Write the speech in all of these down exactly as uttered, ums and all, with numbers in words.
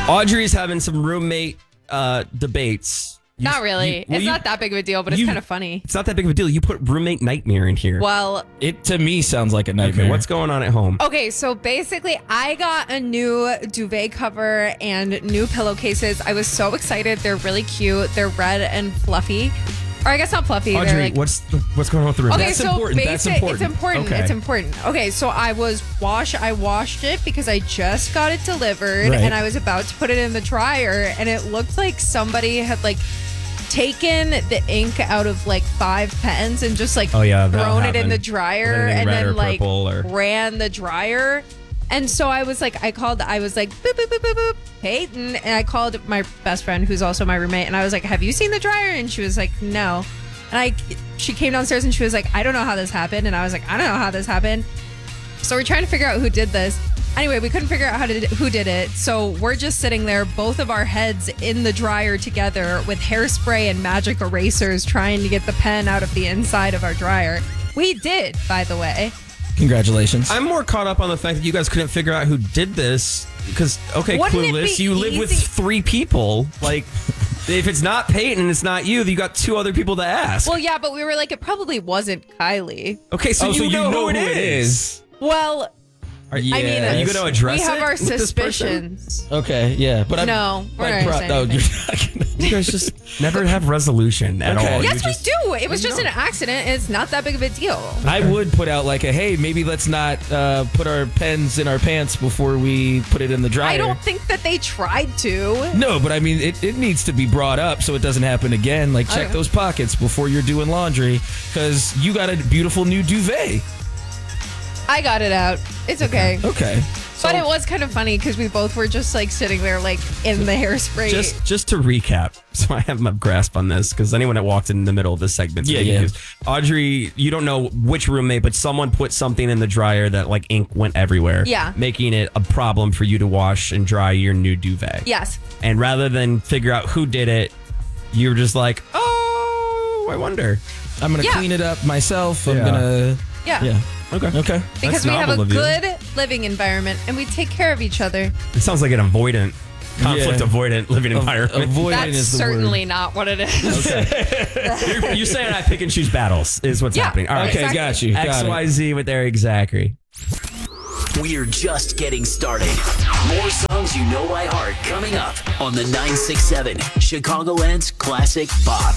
Audrey's having some roommate uh, debates. You, not really. You, well, it's you, not that big of a deal, but it's kind of funny. It's not that big of a deal. You put roommate nightmare in here. Well, it to me sounds like a nightmare. Okay, what's going on at home? Okay, so basically, I got a new duvet cover and new pillowcases. I was so excited. They're really cute. They're red and fluffy. Or I guess not fluffy. Audrey, They're like, what's the, what's going on with the room? Okay, That's so important. basic, That's important. It's important. Okay. It's important. Okay, so I was wash. I washed it because I just got it delivered, Right. and I was about to put it in the dryer, and it looked like somebody had like taken the ink out of like five pens and just like Oh, yeah, that'll thrown it in happen. the dryer, Anything and red then or like purple or- ran the dryer. And so I was like, I called, I was like, boop, boop, boop, boop, boop, Peyton. And I called my best friend, who's also my roommate. And I was like, have you seen the dryer? And she was like, no. And I, she came downstairs and she was like, I don't know how this happened. And I was like, I don't know how this happened. So we're trying to figure out who did this. Anyway, we couldn't figure out how to, who did it. So we're just sitting there, both of our heads in the dryer together with hairspray and magic erasers trying to get the pen out of the inside of our dryer. We did, by the way. Congratulations. I'm more caught up on the fact that you guys couldn't figure out who did this because, okay, Wouldn't it clueless. be You live with easy- three people. Like, if it's not Peyton, it's not you. You got two other people to ask. Well, yeah, but we were like, it probably wasn't Kylie. Okay, so, oh, you, so you know, know who it is. Well, Are you, I mean, are you going to address we have it our with this person? suspicions. Okay, yeah, but I'm, No, we're like, not pro- saying oh, anything. you're not gonna- You guys just never have resolution at Okay. all. Yes, You just- we do. It was just an accident. It's not that big of a deal. I would put out like a hey, maybe let's not uh, put our pens in our pants before we put it in the dryer. I don't think that they tried to. No, but I mean, it, it needs to be brought up so it doesn't happen again. Like, check Okay. those pockets before you're doing laundry because you got a beautiful new duvet. I got it out. It's okay. Okay. But it was kind of funny because we both were just like sitting there like in the hairspray. Just just to recap, so I have my grasp on this, because anyone that walked in the middle of this segment, Yeah, yeah. Audrey, you don't know which roommate, but someone put something in the dryer that like ink went everywhere. Yeah. Making it a problem for you to wash and dry your new duvet. Yes. And rather than figure out who did it, you were just like, oh, I wonder. I'm going to Yeah. clean it up myself. I'm Yeah. going to. Yeah. Yeah. Okay. Okay. Because That's we have a novel of you. good living environment and we take care of each other. It sounds like an avoidant, conflict Yeah. avoidant living environment. Avoiding That's is the certainly word. not what it is. you're, you're saying I pick and choose battles is what's Yeah. happening. All right. Okay, Exactly. got you. Got X, it. Y, Z with Eric Zachary. We're just getting started. More songs you know by heart coming up on the nine six seven Chicagoland's Classic Pop.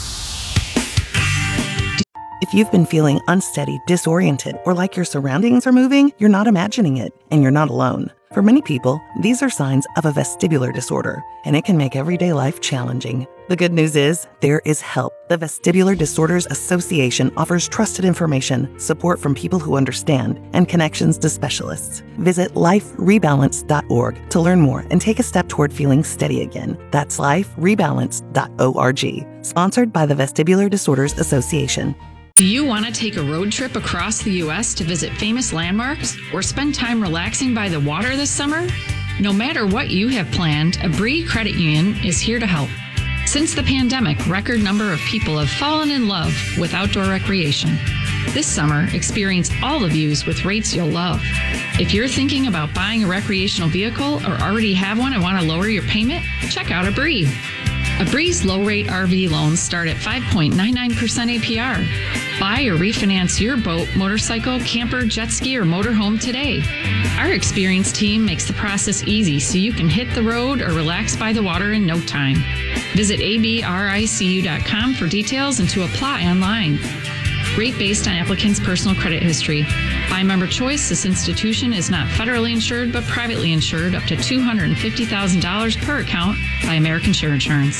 If you've been feeling unsteady, disoriented, or like your surroundings are moving, you're not imagining it, and you're not alone. For many people, these are signs of a vestibular disorder, and it can make everyday life challenging. The good news is, there is help. The Vestibular Disorders Association offers trusted information, support from people who understand, and connections to specialists. Visit life rebalance dot org to learn more and take a step toward feeling steady again. That's life rebalance dot org. Sponsored by the Vestibular Disorders Association. Do you want to take a road trip across the U S to visit famous landmarks or spend time relaxing by the water this summer? No matter what you have planned, Abri Credit Union is here to help. Since the pandemic, record number of people have fallen in love with outdoor recreation. This summer, experience all the views with rates you'll love. If you're thinking about buying a recreational vehicle or already have one and want to lower your payment, check out Abri. Abri's low-rate R V loans start at five point nine nine percent A P R. Buy or refinance your boat, motorcycle, camper, jet ski, or motorhome today. Our experienced team makes the process easy so you can hit the road or relax by the water in no time. Visit A B R I C U dot com for details and to apply online. Rate based on applicant's personal credit history. By member choice, this institution is not federally insured but privately insured up to two hundred fifty thousand dollars per account by American Share Insurance.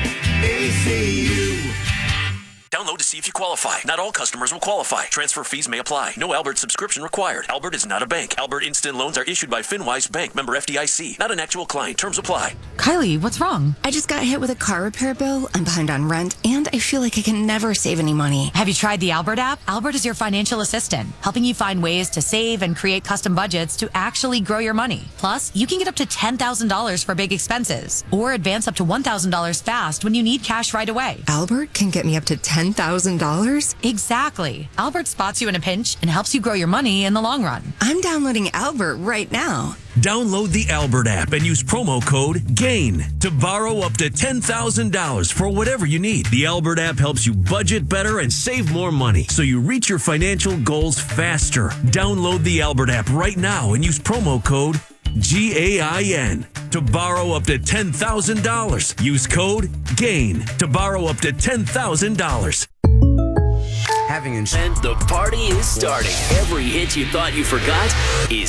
A C U. Download to see if you qualify. Not all customers will qualify. Transfer fees may apply. No Albert subscription required. Albert is not a bank. Albert Instant Loans are issued by FinWise Bank, member F D I C. Not an actual client. Terms apply. Kylie, what's wrong? I just got hit with a car repair bill. I'm behind on rent, and I feel like I can never save any money. Have you tried the Albert app? Albert is your financial assistant, helping you find ways to save and create custom budgets to actually grow your money. Plus, you can get up to ten thousand dollars for big expenses, or advance up to one thousand dollars fast when you need cash right away. Albert can get me up to ten ten thousand dollars? Exactly. Albert spots you in a pinch and helps you grow your money in the long run. I'm downloading Albert right now. Download the Albert app and use promo code GAIN to borrow up to ten thousand dollars for whatever you need. The Albert app helps you budget better and save more money so you reach your financial goals faster. Download the Albert app right now and use promo code G A I N to borrow up to ten thousand dollars. Use code GAIN to borrow up to ten thousand dollars. Having insurance. And the party is starting. Every hit you thought you forgot is